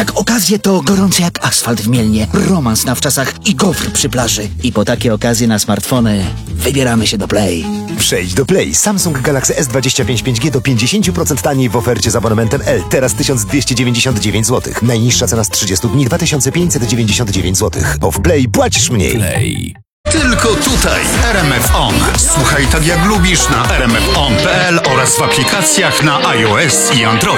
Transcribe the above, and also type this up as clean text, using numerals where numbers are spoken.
Jak okazje to gorące jak asfalt w Mielnie, romans na wczasach i gofr przy plaży. I po takie okazje na smartfony wybieramy się do Play. Przejdź do Play. Samsung Galaxy S25 5G do 50% taniej w ofercie z abonamentem L. Teraz 1299 zł. Najniższa cena z 30 dni 2599 zł. Bo w Play płacisz mniej. Play. Tylko tutaj RMF On. Słuchaj tak jak lubisz na rmfon.pl oraz w aplikacjach na iOS i Android.